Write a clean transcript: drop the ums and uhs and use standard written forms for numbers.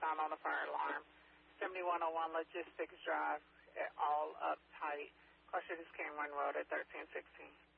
sound on the fire alarm. 7101 Logistics Drive, all uptight. Caution is Cameron Road at 1316.